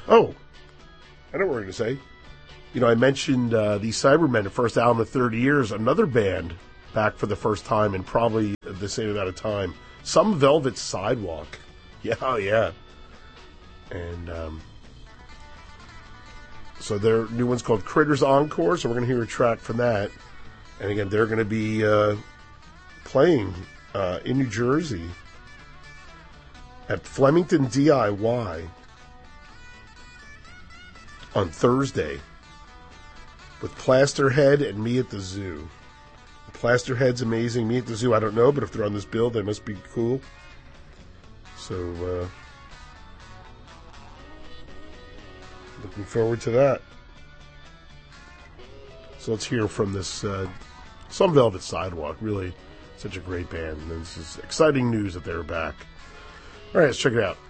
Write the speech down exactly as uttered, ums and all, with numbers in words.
Oh, I know what we're going to say. You know, I mentioned uh, these Cybermen, the first album in thirty years. Another band back for the first time in probably the same amount of time. Some Velvet Sidewalk. Yeah, oh yeah. And um, so their new one's called Critters Encore, so we're going to hear a track from that. And again, they're going to be uh, playing uh, in New Jersey at Flemington D I Y on Thursday with Plasterhead and Me at the Zoo. Plasterhead's amazing. Me at the Zoo, I don't know, but if they're on this bill, they must be cool. So, uh, looking forward to that. So let's hear from this uh, Some Velvet Sidewalk. Really, such a great band. And this is exciting news that they're back. All right, let's check it out.